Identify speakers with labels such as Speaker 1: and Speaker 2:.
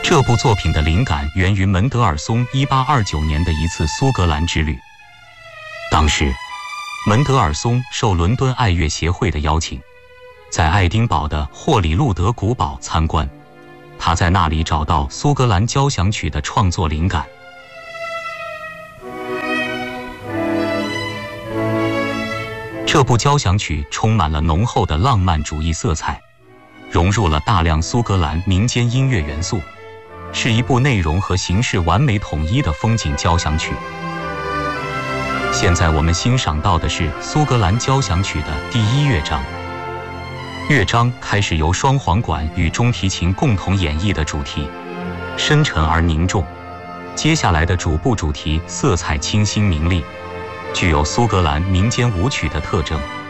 Speaker 1: 这部作品的灵感源于门德尔松1829年的一次苏格兰之旅。当时，门德尔松受伦敦爱乐协会的邀请，在爱丁堡的霍里路德古堡参观。他在那里找到苏格兰交响曲的创作灵感。这部交响曲充满了浓厚的浪漫主义色彩，融入了大量苏格兰民间音乐元素，是一部内容和形式完美统一的风景交响曲。现在我们欣赏到的是苏格兰交响曲的第1乐章。乐章开始由双簧管与中提琴共同演绎的主题，深沉而凝重。接下来的主部主题色彩清新明丽，具有苏格兰民间舞曲的特征。